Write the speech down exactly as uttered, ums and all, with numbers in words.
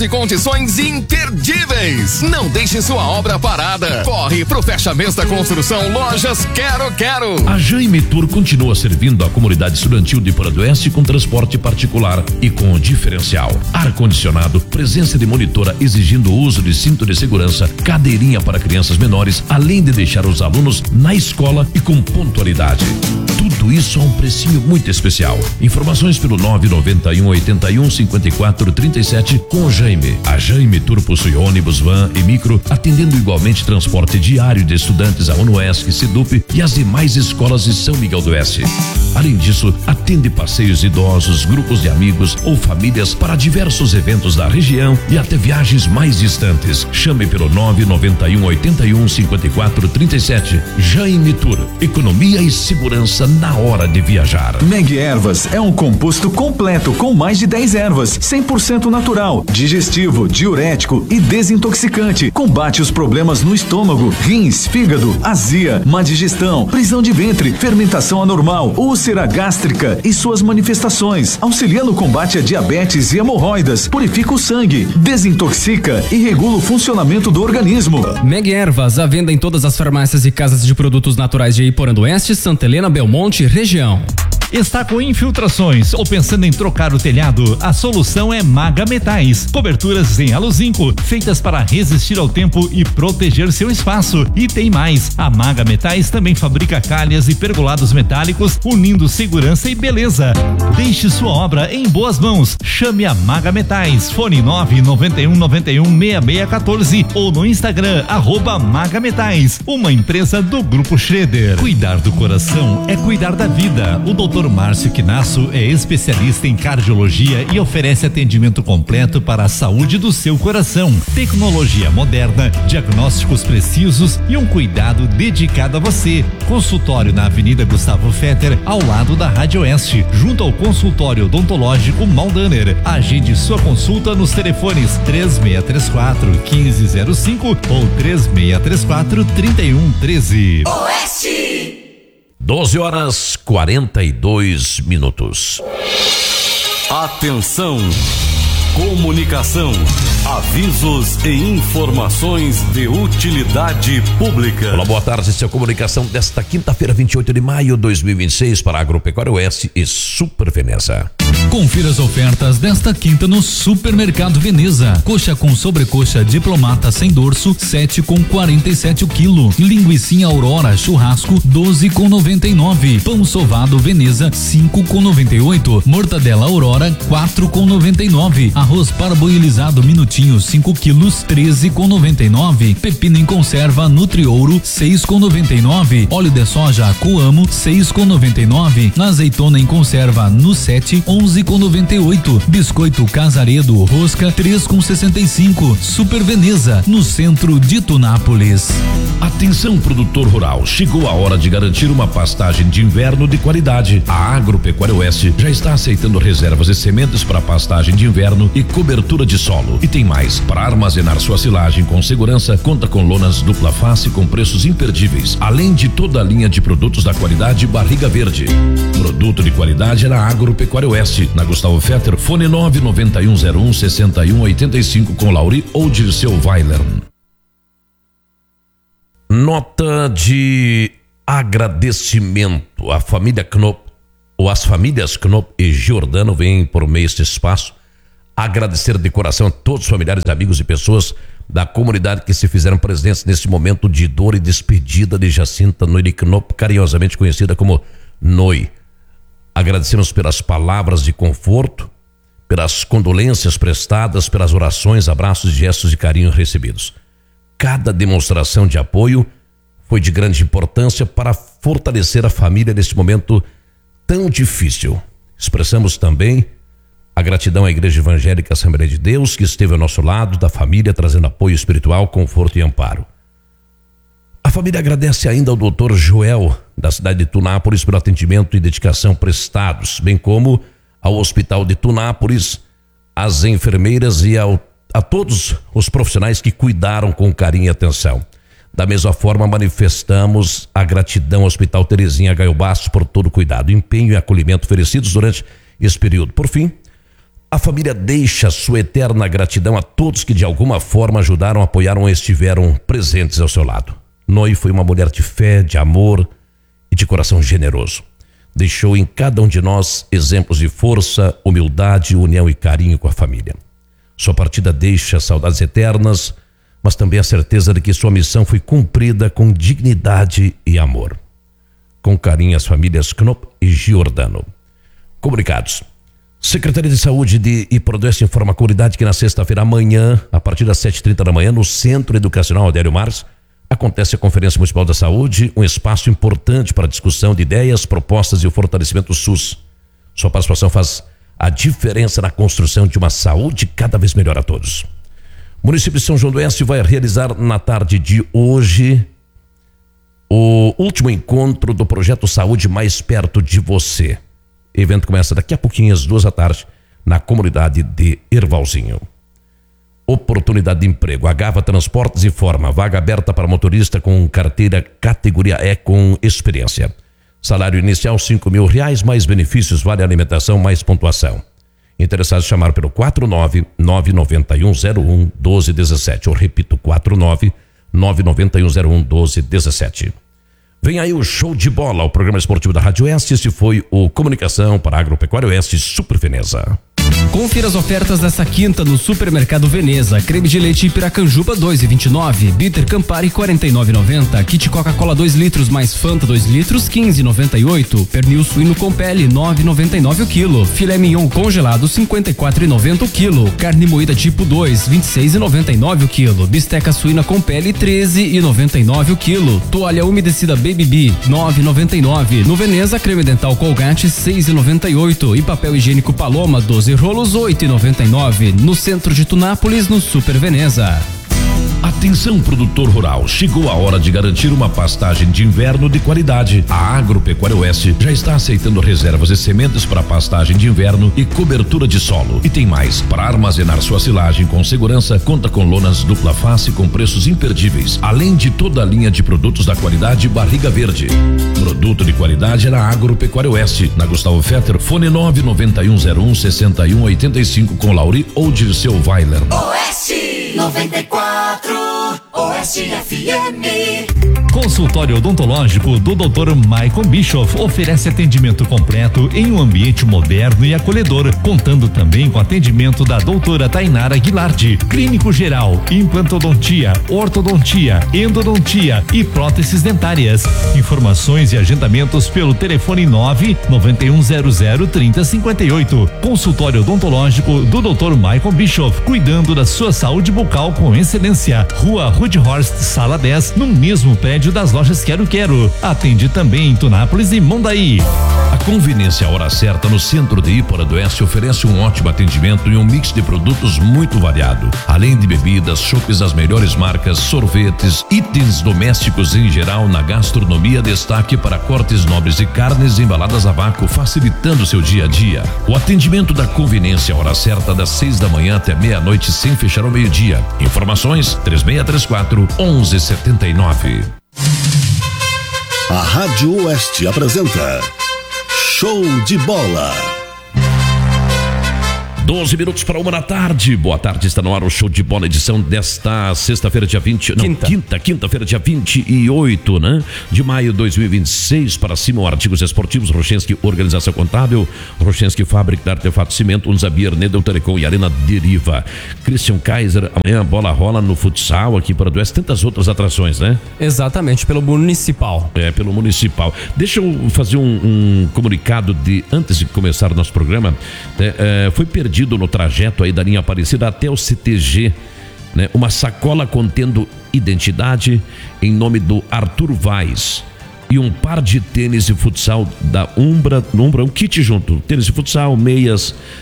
de condições imperdíveis. Não deixe sua obra parada. Corre pro fechamento da construção Lojas Quero Quero. A Jaime Tour continua servindo a comunidade estudantil de Porã do Oeste com transporte particular e com diferencial. Ar-condicionado, presença de monitora exigindo o uso de cinto de segurança, cadeirinha para crianças menores, além de deixar os alunos na escola e com pontualidade. Tudo isso a um precinho muito especial. Informações pelo nove nove um, oito um, cinco quatro três sete com o Jaime. A Jaime Tour possui ônibus, van e micro, atendendo igualmente transporte diário de estudantes a UNOESC, SEDUP e as demais escolas de São Miguel do Oeste. Além disso, atende passeios idosos, grupos de amigos ou famílias para diversos eventos da região e até viagens mais distantes. Chame pelo nove nove um, oito um, cinco quatro três sete. Jaime Tour. Economia e segurança na hora de viajar. Meg Ervas é um composto completo com mais de dez ervas, cem por cento natural, digestivo, diurético e desintoxicante. Combate os problemas no estômago, rins, fígado, azia, má digestão, prisão de ventre, fermentação anormal, úlcera gástrica e suas manifestações. Auxilia no combate a diabetes e hemorroidas, purifica o sangue, desintoxica e regula o funcionamento do organismo. Meg Ervas, à venda em todas as farmácias e casas de produtos naturais de Iporã do Oeste, Santa Helena, Belmonte, região. Está com infiltrações ou pensando em trocar o telhado? A solução é Maga Metais. Coberturas em aluzinco, feitas para resistir ao tempo e proteger seu espaço. E tem mais, a Maga Metais também fabrica calhas e pergolados metálicos, unindo segurança e beleza. Deixe sua obra em boas mãos. Chame a Maga Metais. Fone nove nove um nove um seis seis um quatro ou no Instagram arroba Maga Metais, uma empresa do Grupo Schroeder. Cuidar do coração é cuidar da vida. O doutor Márcio Quinasso é especialista em cardiologia e oferece atendimento completo para a saúde do seu coração. Tecnologia moderna, diagnósticos precisos e um cuidado dedicado a você. Consultório na Avenida Gustavo Fetter, ao lado da Rádio Oeste, junto ao consultório odontológico Maldaner. Agende sua consulta nos telefones três seis três quatro, um cinco zero cinco ou três seis três quatro, três um um três. Oeste! doze horas quarenta e dois minutos. Atenção! Comunicação, avisos e informações de utilidade pública. Olá, boa tarde, essa é a comunicação desta quinta-feira, vinte e oito de maio de dois mil e vinte e seis para Agropecuária Oeste e Super Veneza. Confira as ofertas desta quinta no Supermercado Veneza. Coxa com sobrecoxa diplomata sem dorso, sete com quarenta e sete o quilo. Linguicinha Aurora churrasco, doze com noventa e nove. Pão sovado Veneza, cinco com noventa e oito. Mortadela Aurora, quatro com noventa e nove. Arroz parboilizado Minutinho, cinco quilos, treze com noventa e nove. Pepino em conserva Nutriouro, seis com noventa e nove. Óleo de soja Coamo, seis com noventa e nove. Azeitona em conserva no sete, onze com noventa e oito. Biscoito Casaredo Rosca, três com sessenta e cinco. Super Veneza, no centro de Tunápolis. Atenção, produtor rural, chegou a hora de garantir uma pastagem de inverno de qualidade. A Agropecuária Oeste já está aceitando reservas e sementes para pastagem de inverno e cobertura de solo. E tem mais, para armazenar sua silagem com segurança, conta com lonas dupla face com preços imperdíveis, além de toda a linha de produtos da qualidade Barriga Verde. Produto de qualidade é na Agropecuária Oeste, na Gustavo Fetter, fone nove nove um zero um, seis um oito cinco com Lauri ou Dirceu Weiler. Nota de agradecimento. A família Knop, ou as famílias Knop e Giordano vêm por meio deste espaço agradecer de coração a todos os familiares, amigos e pessoas da comunidade que se fizeram presentes neste momento de dor e despedida de Jacinta Noire Knop, carinhosamente conhecida como Noi. Agradecemos pelas palavras de conforto, pelas condolências prestadas, pelas orações, abraços, gestos de carinho recebidos. Cada demonstração de apoio foi de grande importância para fortalecer a família neste momento tão difícil. Expressamos também a gratidão à Igreja Evangélica Assembleia de Deus, que esteve ao nosso lado, da família, trazendo apoio espiritual, conforto e amparo. A família agradece ainda ao doutor Joel, da cidade de Tunápolis, pelo atendimento e dedicação prestados, bem como ao Hospital de Tunápolis, às enfermeiras e ao, a todos os profissionais que cuidaram com carinho e atenção. Da mesma forma, manifestamos a gratidão ao Hospital Terezinha Gaio Bastos por todo o cuidado, empenho e acolhimento oferecidos durante esse período. Por fim, A família deixa sua eterna gratidão a todos que de alguma forma ajudaram, apoiaram ou estiveram presentes ao seu lado. Noi foi uma mulher de fé, de amor e de coração generoso. Deixou em cada um de nós exemplos de força, humildade, união e carinho com a família. Sua partida deixa saudades eternas, mas também a certeza de que sua missão foi cumprida com dignidade e amor. Com carinho, as famílias Knop e Giordano. Comunicados. Secretaria de Saúde de Iporã-do-Oeste informa a comunidade que na sexta-feira amanhã, a partir das sete e trinta da manhã, no Centro Educacional Adélio Marques, acontece a Conferência Municipal da Saúde, um espaço importante para a discussão de ideias, propostas e o fortalecimento do SUS. Sua participação faz a diferença na construção de uma saúde cada vez melhor a todos. O município de São João do Oeste vai realizar na tarde de hoje o último encontro do projeto Saúde Mais Perto de Você. O evento começa daqui a pouquinho, às duas da tarde, na comunidade de Ervalzinho. Oportunidade de emprego. A Gava Transportes informa. Vaga aberta para motorista com carteira categoria E com experiência. Salário inicial cinco mil reais, mais benefícios, vale alimentação, mais pontuação. Interessados chamar pelo quatro nove nove nove um zero um um dois um sete. Eu repito, quatro nove nove nove um zero um um dois um sete. Vem aí o Show de Bola, o programa esportivo da Rádio Oeste. Este foi o Comunicação para Agropecuária Oeste Super Veneza. Confira as ofertas dessa quinta no Supermercado Veneza. Creme de leite Piracanjuba dois e vinte e nove, Bitter Campari quarenta e nove e noventa, Kit Coca-Cola dois litros mais Fanta dois litros quinze e noventa e oito, pernil suíno com pele nove e noventa e nove o quilo, filé mignon congelado cinquenta e quatro e noventa o quilo, carne moída tipo dois vinte e seis e noventa e nove o quilo, bisteca suína com pele treze e noventa e nove o quilo, toalha umedecida Baby Bee nove e noventa e nove, no Veneza creme dental Colgate seis e noventa e oito e papel higiênico Paloma doze rolos oito e noventa e nove, no centro de Tunápolis, no Super Veneza. Atenção, produtor rural, chegou a hora de garantir uma pastagem de inverno de qualidade. A Agropecuária Oeste já está aceitando reservas e sementes para pastagem de inverno e cobertura de solo. E tem mais, para armazenar sua silagem com segurança, conta com lonas dupla face com preços imperdíveis, além de toda a linha de produtos da qualidade Barriga Verde. Produto de qualidade é na Agropecuária Oeste, na Gustavo Fetter, fone nove nove um zero um seis um oito cinco com Lauri ou Dirceu Weiler. Oeste noventa e quatro, Oeste F M. Consultório odontológico do doutor Michael Bischoff oferece atendimento completo em um ambiente moderno e acolhedor, contando também com atendimento da doutora Tainara Guilardi, clínico geral, implantodontia, ortodontia, endodontia e próteses dentárias. Informações e agendamentos pelo telefone nove nove um zero zero trinta cinquenta e oito. Consultório odontológico do doutor Michael Bischoff, cuidando da sua saúde bucal com excelência. Rua Rudhorst, sala dez, no mesmo prédio das lojas Quero Quero. Atende também em Tunápolis e Mondaí. A Conveniência Hora Certa no centro de Iporã-do-Oeste oferece um ótimo atendimento e um mix de produtos muito variado. Além de bebidas, chopes das melhores marcas, sorvetes, itens domésticos em geral, na gastronomia destaque para cortes nobres e carnes embaladas a vácuo, facilitando seu dia a dia. O atendimento da Conveniência Hora Certa das seis da manhã até meia-noite sem fechar ao meio-dia. Informações três seis três quatro um um sete nove. A Rádio Oeste apresenta Show de Bola. doze minutos para uma da tarde. Boa tarde, está no ar o Show de Bola, edição desta sexta-feira, dia vinte. Não, quinta. Quinta, quinta-feira, dia vinte e oito, né? De maio de dois mil e vinte e seis. Para cima, artigos esportivos, Rochenski Organização Contábil, Rochenski Fábrica de Artefato Cimento, Unzabier, Nedel Telecom e Arena Deriva. Christian Kaiser, amanhã a bola rola no futsal aqui para o Oeste, tantas outras atrações, né? Exatamente, pelo Municipal. É, pelo Municipal. Deixa eu fazer um, um comunicado de, antes de começar o nosso programa, é, é, foi perdido no trajeto aí da linha Aparecida até o C T G, né? Uma sacola contendo identidade em nome do Arthur Vaz e um par de tênis de futsal da Umbra, Umbra, um kit junto, tênis de futsal, meias,